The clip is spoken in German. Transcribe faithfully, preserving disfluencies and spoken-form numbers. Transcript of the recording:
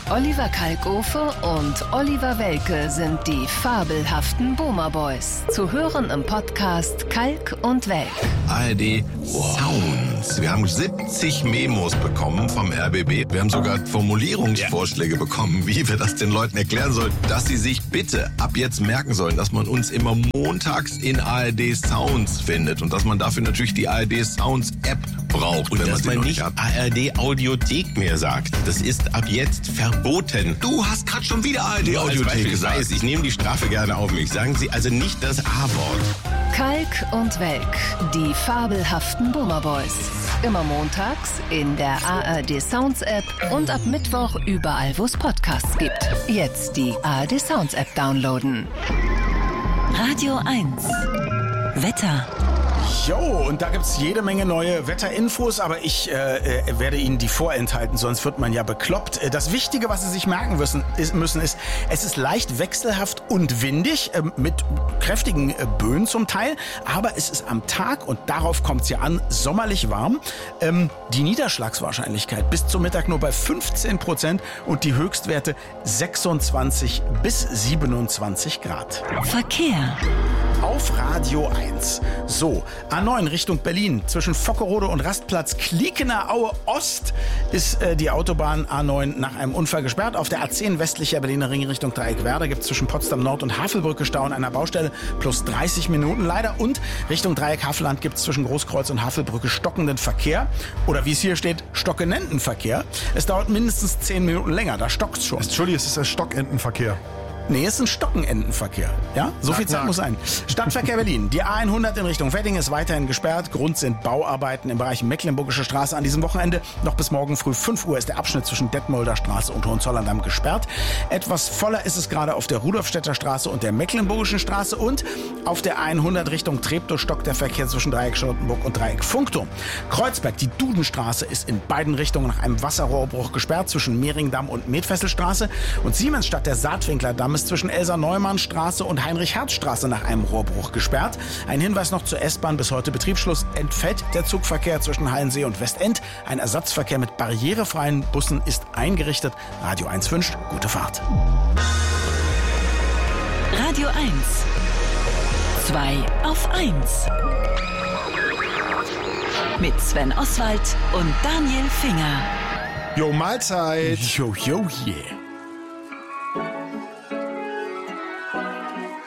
Oliver Kalkofe und Oliver Welke sind die fabelhaften Boomer Boys. Zu hören im Podcast Kalk und Welk. A R D Sounds. Wir haben siebzig Memos bekommen vom R B B. Wir haben sogar Formulierungsvorschläge ja. bekommen, wie wir das den Leuten erklären sollen, dass sie sich bitte ab jetzt merken sollen, dass man uns immer montags in A R D Sounds findet und dass man dafür natürlich die A R D Sounds App braucht. Und wenn dass man, man nicht A R D Audiothek mehr sagt. Das ist ab jetzt verboten. Du hast gerade schon wieder A R D Audiothek gesagt. Ich, ich nehme die Strafe gerne auf mich. Sagen Sie also nicht das A-Wort. Kalk und Welk, die fabelhaften Boomer Boys. Immer montags in der A R D Sounds App und ab Mittwoch überall, wo es Podcasts gibt. Jetzt die A R D Sounds App downloaden. Radio eins. Wetter. Jo, und da gibt's jede Menge neue Wetterinfos, aber ich äh, äh, werde Ihnen die vorenthalten, sonst wird man ja bekloppt. Das Wichtige, was Sie sich merken müssen, ist, müssen, ist es ist leicht wechselhaft und windig, äh, mit kräftigen äh, Böen zum Teil, aber es ist am Tag, und darauf kommt's ja an, sommerlich warm. Ähm, die Niederschlagswahrscheinlichkeit bis zum Mittag nur bei fünfzehn Prozent und die Höchstwerte sechsundzwanzig bis siebenundzwanzig Grad. Verkehr. Auf Radio eins. So, A neun Richtung Berlin. Zwischen Vockerode und Rastplatz Kliekener Aue Ost ist äh, die Autobahn A neun nach einem Unfall gesperrt. Auf der A zehn westlicher Berliner Ring Richtung Dreieckwerder gibt es zwischen Potsdam Nord und Havelbrücke Stau an einer Baustelle plus dreißig Minuten leider. Und Richtung Dreieck Havelland gibt es zwischen Großkreuz und Havelbrücke stockenden Verkehr. Oder wie es hier steht, Stockenentenverkehr. Es dauert mindestens zehn Minuten länger, da stockt's schon. Entschuldigung, es ist der Stockentenverkehr. Nee, es ist ein Stockenentenverkehr. Ja, so viel Zeit muss sein. Stadtverkehr Berlin. Die A hundert in Richtung Wedding ist weiterhin gesperrt. Grund sind Bauarbeiten im Bereich Mecklenburgische Straße an diesem Wochenende. Noch bis morgen früh fünf Uhr ist der Abschnitt zwischen Detmolder Straße und Hohenzollern-Damm gesperrt. Etwas voller ist es gerade auf der Rudolfstädter Straße und der Mecklenburgischen Straße. Und auf der A hundert Richtung Treptow stockt der Verkehr zwischen Dreieck Charlottenburg und Dreieck Funkturm. Kreuzberg, die Dudenstraße, ist in beiden Richtungen nach einem Wasserrohrbruch gesperrt zwischen Mehringdamm und Medfesselstraße. Und Siemensstadt, der Saatwinklerdamm, ist zwischen Elsa-Neumann-Straße und Heinrich-Herz-Straße nach einem Rohrbruch gesperrt. Ein Hinweis noch zur S-Bahn: bis heute Betriebsschluss. Entfällt der Zugverkehr zwischen Hallensee und Westend. Ein Ersatzverkehr mit barrierefreien Bussen ist eingerichtet. Radio eins wünscht gute Fahrt. Radio eins. zwei auf eins. Mit Sven Oswald und Daniel Finger. Jo, Mahlzeit. Jo, jo, yeah.